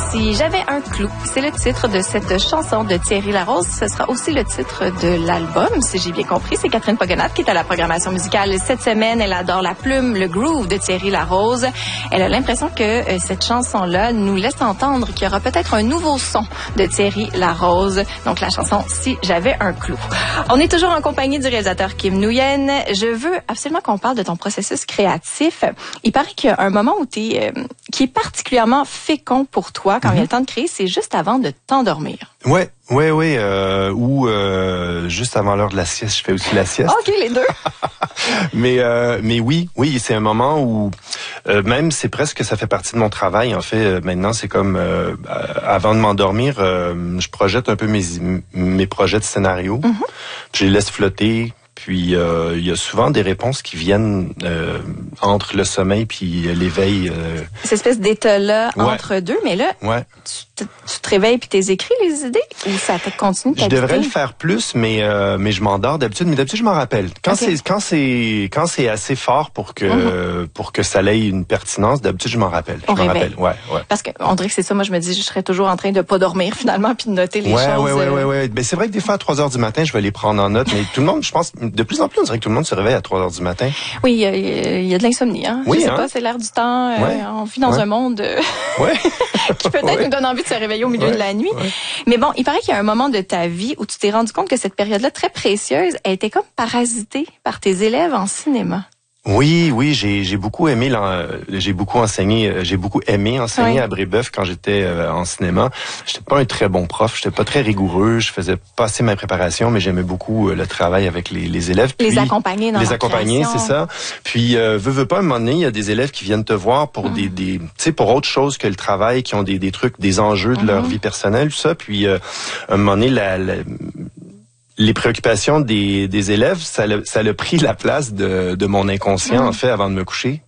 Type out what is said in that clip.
Si j'avais un clou, c'est le titre de cette chanson de Thierry Larose. Ce sera aussi le titre de l'album, si j'ai bien compris. C'est Catherine Pogonat qui est à la programmation musicale cette semaine. Elle adore la plume, le groove de Thierry Larose. Elle a l'impression que cette chanson-là nous laisse entendre qu'il y aura peut-être un nouveau son de Thierry Larose. Donc la chanson Si j'avais un clou. On est toujours en compagnie du réalisateur Kim Nguyen. Je veux absolument qu'on parle de ton processus créatif. Il paraît qu'il y a un moment où qui est particulièrement fécond pour toi quand il y a le temps de créer, c'est juste avant de t'endormir. Ouais. Ou juste avant l'heure de la sieste, je fais aussi la sieste. OK, les deux. mais oui, c'est un moment où même c'est presque ça fait partie de mon travail. En fait, maintenant c'est comme avant de m'endormir, je projette un peu mes projets de scénario. Je les laisse flotter. Puis il y a souvent des réponses qui viennent entre le sommeil puis l'éveil. Cette espèce d'état-là entre deux, mais là, tu te réveilles puis t'es écrit les idées ou ça te continue de t'habiter? Je devrais le faire plus, mais je m'endors d'habitude. Mais d'habitude, je m'en rappelle. Quand c'est assez fort pour que ça ait une pertinence, d'habitude, je m'en rappelle. Je m'en rappelle. Ouais. Parce que on dirait que c'est ça. Moi, je me dis, je serais toujours en train de pas dormir finalement puis de noter les choses. Ouais. Ben c'est vrai que des fois à 3 heures du matin, je vais les prendre en note, mais tout le monde, je pense, de plus en plus, on dirait que tout le monde se réveille à 3 heures du matin. Oui, il y a de l'insomnie. Hein? Oui, je sais pas, c'est l'air du temps. On vit dans un monde qui peut-être nous donne envie de se réveiller au milieu de la nuit. Mais bon, il paraît qu'il y a un moment de ta vie où tu t'es rendu compte que cette période-là, très précieuse, elle était comme parasitée par tes élèves en cinéma. Oui, j'ai beaucoup aimé aimé enseigner à Brébeuf quand j'étais en cinéma. J'étais pas un très bon prof, j'étais pas très rigoureux, je faisais pas assez ma préparation, mais j'aimais beaucoup le travail avec les élèves. Les accompagner dans la création. C'est ça. Puis veux pas, à un moment donné, il y a des élèves qui viennent te voir pour tu sais, pour autre chose que le travail, qui ont des trucs, des enjeux de leur vie personnelle, tout ça. Puis à un moment donné, les préoccupations des élèves, ça a pris la place de mon inconscient, en fait, avant de me coucher.